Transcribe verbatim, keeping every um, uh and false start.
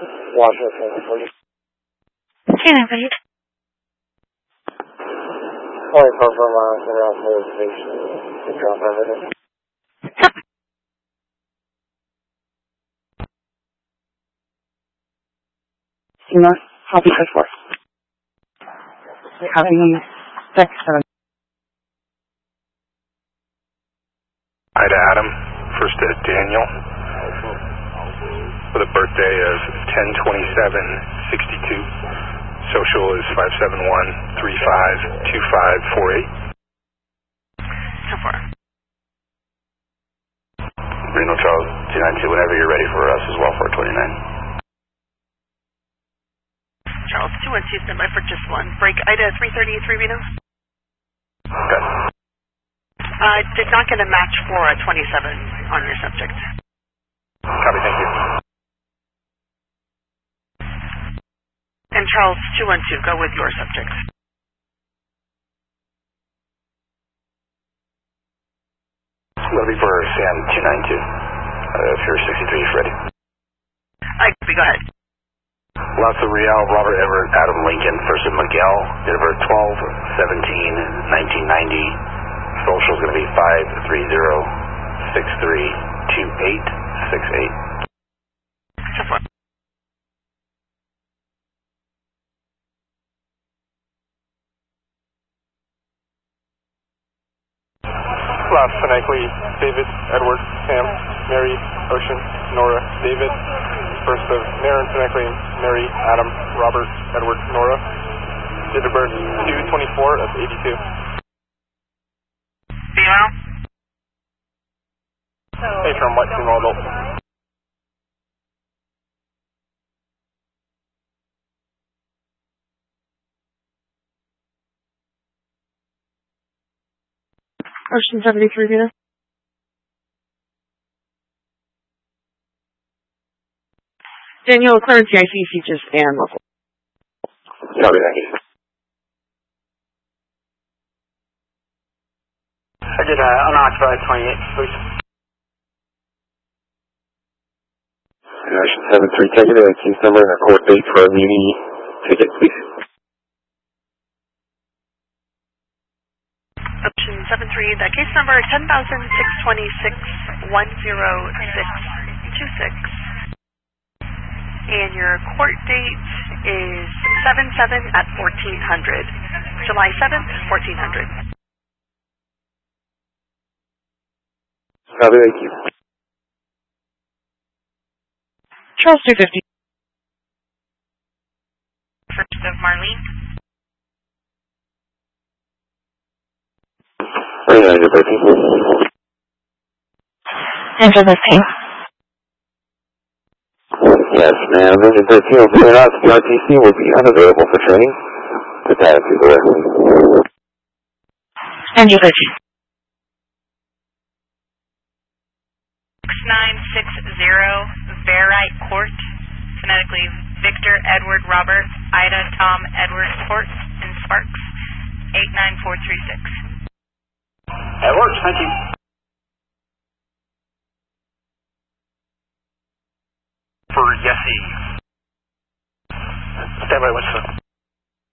Washington, forty. Canada, please. twenty-four four miles from Rouse Road Station. Drop evidence. North, copy for four. Copy six seven. Ida Adam, first to Daniel, with a birthday of ten twenty-seven sixty-two. Social is five seven one, three five two five four eight. So far. Reno Charles, two nine two, whenever you're ready for us as well for twenty-nine. Charles, two one two, stand by for just one. Break Ida three thirty-three Reno. Okay. Uh, did not get a match for a twenty-seven on your subject. Copy, thank you. And Charles, two one two, go with your subject. That'll be for Sam two nine two. Uh, if you're sixty-three, if ready. I copy, go ahead. Lots of Real, Robert Everett, Adam Lincoln, first and Miguel, date of birth twelve seventeen nineteen ninety. Social is going to be five three zero six three two eight six eight. So far. Last phonetically, David, Edward, Sam, Mary, Ocean, Nora, David. First of Maren, phonetically, Mary, Adam, Robert, Edward, Nora. Date of birth two twenty-four of eighty-two. Female? Hey, from white female adult. Ocean seventy-three, Venus. Daniel, clearance C I C features and local. Copy, thank you. I did uh, unoccupied twenty-eight, please. Ocean seven three, ticket, and case number and a court date for a muni ticket, please. Ocean seven three, the case number ten thousand six twenty-six one zero six two six. And your court date is seven seven at fourteen hundred. July seventh, fourteen hundred. Copy, thank you. Charles two fifty. First of Marlene. Right on your birthday. Enter the same. Yes, ma'am. Vision thirteen will clear out. The R T C will be unavailable for training. The time to the left. Enter thirteen. six nine six zero, Verite Court. Phonetically, Victor, Edward, Robert, Ida, Tom, Edward, Court, and Sparks. eight nine four three six. That works, thank you. For Yessie. Stand by, Winston.